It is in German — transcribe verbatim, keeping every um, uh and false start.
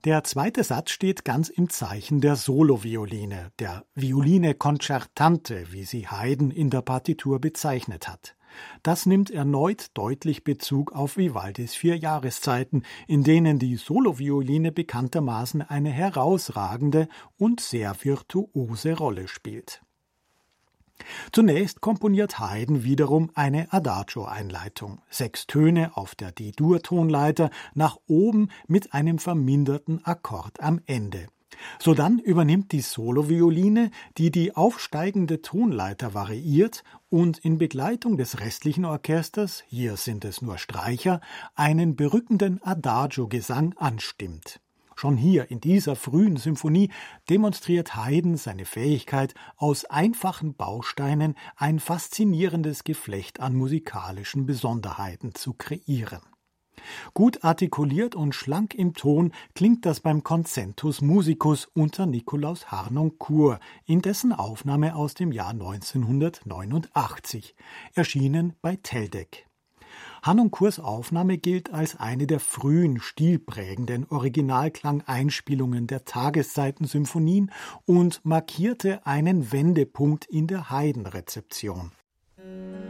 Der zweite Satz steht ganz im Zeichen der Solovioline, der Violine concertante, wie sie Haydn in der Partitur bezeichnet hat. Das nimmt erneut deutlich Bezug auf Vivaldis vier Jahreszeiten, in denen die Solovioline bekanntermaßen eine herausragende und sehr virtuose Rolle spielt. Zunächst komponiert Haydn wiederum eine Adagio-Einleitung. Sechs Töne auf der D-Dur-Tonleiter nach oben mit einem verminderten Akkord am Ende. Sodann übernimmt die Solovioline, die die aufsteigende Tonleiter variiert und in Begleitung des restlichen Orchesters, hier sind es nur Streicher, einen berückenden Adagio-Gesang anstimmt. Schon hier in dieser frühen Symphonie demonstriert Haydn seine Fähigkeit, aus einfachen Bausteinen ein faszinierendes Geflecht an musikalischen Besonderheiten zu kreieren. Gut artikuliert und schlank im Ton klingt das beim Concentus Musicus unter Nikolaus Harnoncourt, in dessen Aufnahme aus dem Jahr neunzehnhundertneunundachtzig, erschienen bei Teldec. Harnoncourts Aufnahme gilt als eine der frühen stilprägenden Originalklangeinspielungen der Tageszeiten-Symphonien und markierte einen Wendepunkt in der Haydn-Rezeption.